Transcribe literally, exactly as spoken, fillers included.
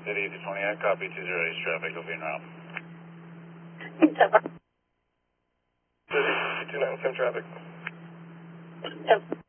City two twenty-nine, copy two zero East traffic, will be en route. ten four. City two nine, same traffic. ten